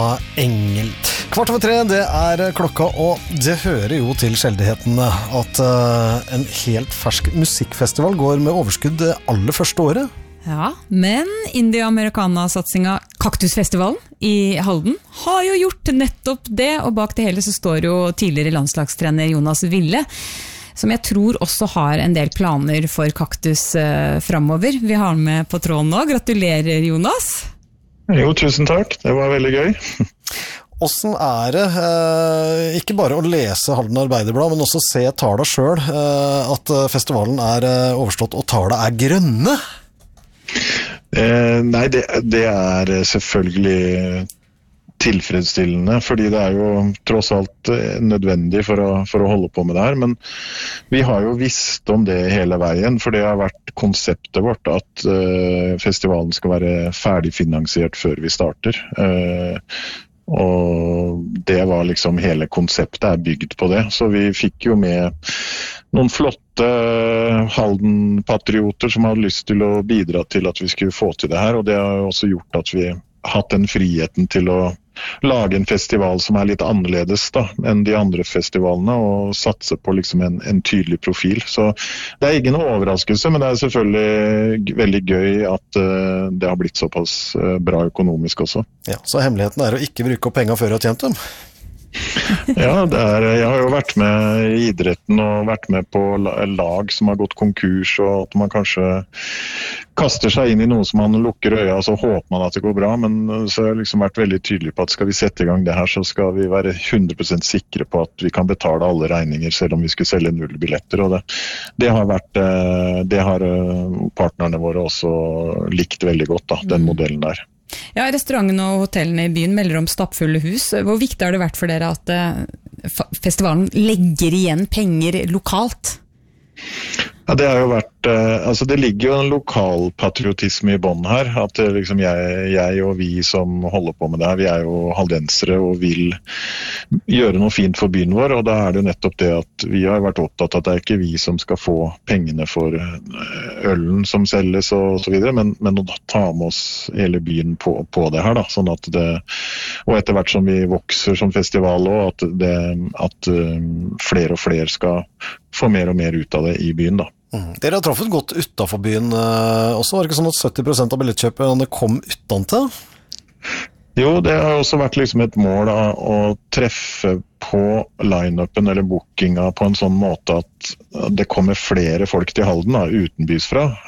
Engel. 2:15, det klokka, og det hører jo til sjeldenhetene at en helt fersk musikkfestival går med overskudd det aller første året. Ja, men India-Americana-satsinga Kaktusfestivalen i Halden har jo gjort nettopp det, og bak det hele så står jo tidligere landslagstrener Jonas Wille, som jeg tror også har en del planer for kaktus fremover. Vi har med på tråden nå. Gratulerer, Jonas! Jo, tusen takk. Det var veldig gøy. Hvordan det, ikke bare å lese Halden Arbeiderblad, men også se tallene selv, at festivalen overstått og tallene grønne? Nei, det selvfølgelig tilfredsstillende, fordi det jo tross alt nødvendig for å holde på med det her, men vi har jo visst om det hele veien, for det har vært konseptet vårt at festivalen skal være ferdigfinansiert før vi starter, og det var liksom hele konseptet bygd på det, så vi fikk jo med noen flotte Halden-patrioter som hadde lyst til å bidra til at vi skulle få til det her, og det har også gjort at vi har hatt den friheten til å lage en festival som litt annerledes da, enn de andre festivalene, og satse på liksom en tydelig profil. Så det ingen overraskelse, men det selvfølgelig veldig gøy at det har blitt såpass bra økonomisk også. Ja, så hemmeligheten å ikke bruke opp penger før du har tjent dem? Ja, jeg har jo vært med i idretten og vært med på lag som har gått konkurs, og at man kanskje kaster seg inn i noe som man lukker øya, og så håper man at det går bra, men så har jeg liksom vært veldig tydelig på at skal vi sette i gang det her, så skal vi være 100% sikre på at vi kan betale alle regninger, selv om vi skulle selge 0 billetter, og det har partnerne våre også likt veldig godt, da, den modellen der. Ja, restaurantene og hotellene i byen melder om stappfulle hus. Hvor viktig har det vært for dere at festivalen legger igjen penger lokalt? Ja, det har jo vært, altså det ligger jo en lokal patriotisme i bånd her, at liksom jeg og vi som holder på med det her, vi jo haldensere og vil gjøre noe fint for byen vår, og da det jo nettopp det at vi har vært opptatt at det ikke vi som skal få pengene for ølen som selges og så videre, men å ta med oss hele byen på det her da, sånn at det, og etter hvert som vi vokser som festival også, at flere og flere skal få mer og mer ut av det i byen da. Dere har truffet godt utenfor byen også, var det ikke sånn at 70% av billettkjøpene kom utentil? Jo, det har også vært liksom et mål å treffe på line-upen eller bookinga på en sånn måte at det kommer flere folk til Halden da, utenbys fra.